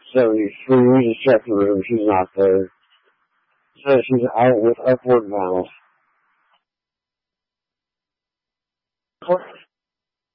73, we just checked the room. She's not there. Says she's out with upward bound.